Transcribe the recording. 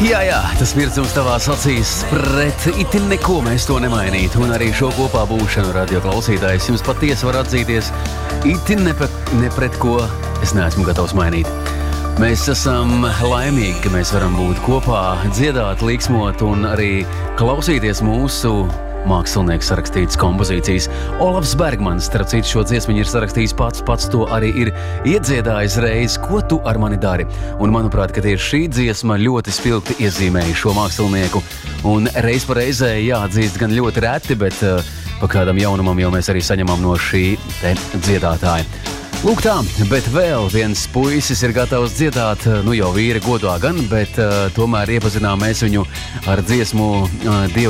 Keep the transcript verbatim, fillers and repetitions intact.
Jā, jā, tas virsums tavās acīs pret itin neko mēs to nemainītu. Un arī šo kopā būšanu radio klausītājs jums patiesi var atzīties. Itin ne, ne pret ko es neesmu gatavs mainīt. Mēs esam laimīgi, ka mēs varam būt kopā, dziedāt, līksmot un arī klausīties mūsu mākslinieks sarakstītas kompozīcijas. Olafs Bergmans, starp citu, šo dziesmiņu ir sarakstījis pats, pats to arī ir iedziedājis reiz, ko tu ar mani dari. Un manuprāt, ka tieši šī dziesma ļoti spilgti iezīmēja šo mākslinieku. Un reiz pa reizē jāatzīst gan ļoti reti, bet uh, pa kādam jaunumam jau mēs arī saņemam no šī te dziedātāja. Lūk tā, bet vēl viens puisis ir gatavs dziedāt, nu jau vīra godā gan, bet uh, tomēr iepazinām mēs viņu ar dziesmu uh, Dievu